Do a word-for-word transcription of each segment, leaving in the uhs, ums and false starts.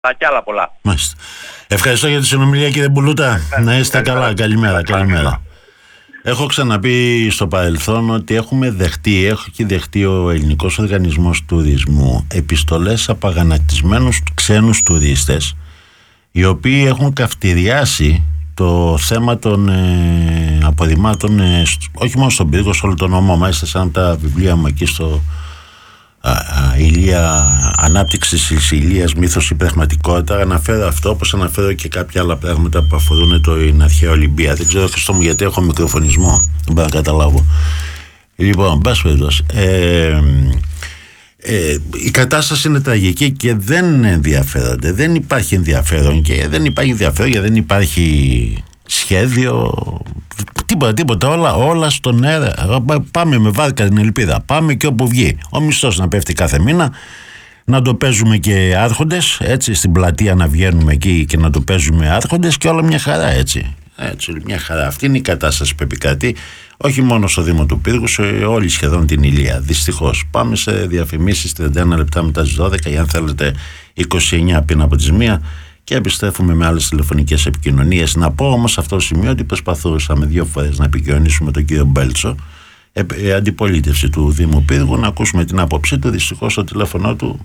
και άλλα πολλά. Μάλιστα. Ευχαριστώ για τη συνομιλία, κύριε Μπουλούτα. Να είστε καλά. Καλημέρα. Καλημέρα. Έχω ξαναπεί στο παρελθόν ότι έχουμε δεχτεί, έχει δεχτεί ο Ελληνικός Οργανισμός Τουρισμού επιστολές από αγανακτισμένους ξένους τουρίστες, οι οποίοι έχουν καυτηριάσει το θέμα των ε, απορριμμάτων, ε, όχι μόνο στον Πύργο, σε όλο τον νόμο. Μάλιστα, σαν από τα βιβλία μου εκεί στο α, α, Ηλία, Ανάπτυξη της Ηλίας, Μύθος ή Πραγματικότητα, αναφέρω αυτό, όπως αναφέρω και κάποια άλλα πράγματα που αφορούν την αρχαία Ολυμπία. Δεν ξέρω, Χριστό μου, γιατί έχω μικροφωνισμό, δεν μπορώ να καταλάβω. Λοιπόν, μπας περιπτώσει, ε, Ε, η κατάσταση είναι τραγική και δεν ενδιαφέρονται. Δεν υπάρχει ενδιαφέρον και δεν υπάρχει ενδιαφέρον γιατί δεν υπάρχει σχέδιο, τίποτα, τίποτα, όλα, όλα στον αέρα. Πάμε με βάρκα την ελπίδα, πάμε και όπου βγει. Ο μισθός να πέφτει κάθε μήνα, να το παίζουμε και άρχοντες, έτσι, στην πλατεία να βγαίνουμε εκεί και να το παίζουμε άρχοντες και όλα μια χαρά, έτσι. Έτσι, μια χαρά. Αυτή είναι η κατάσταση που επικρατεί, όχι μόνο στο Δήμο του Πύργου, σε όλη σχεδόν την Ηλία. Δυστυχώς. Πάμε σε διαφημίσεις τριάντα ένα λεπτά μετά τις δώδεκα, ή αν θέλετε είκοσι εννιά πριν από τις μία, και επιστρέφουμε με άλλες τηλεφωνικές επικοινωνίες. Να πω όμως σε αυτό το σημείο ότι προσπαθούσαμε δύο φορές να επικοινωνήσουμε τον κύριο Μπέλτσο, ε, ε, αντιπολίτευση του Δήμου Πύργου, να ακούσουμε την άποψή του. Δυστυχώς το τηλέφωνο του.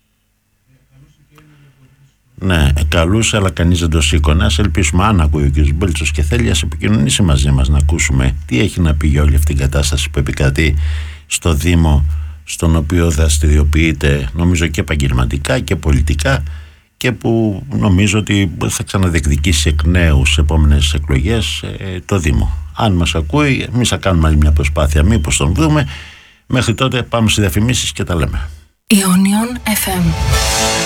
Ναι, καλούσε, αλλά κανείς δεν το σήκωνε. Ας ελπίσουμε, αν ακούει ο κ. Μπέλτσος και θέλει, ας επικοινωνήσει μαζί μας, να ακούσουμε τι έχει να πει για όλη αυτή την κατάσταση που επικρατεί στο Δήμο, στον οποίο δραστηριοποιείται, νομίζω, και επαγγελματικά και πολιτικά, και που νομίζω ότι θα ξαναδιεκδικήσει εκ νέου στις επόμενες εκλογές ε, το Δήμο. Αν μας ακούει, εμείς θα κάνουμε άλλη μια προσπάθεια, μήπως τον βρούμε. Μέχρι τότε πάμε στις διαφημίσεις και τα λέμε. Ionion εφ εμ.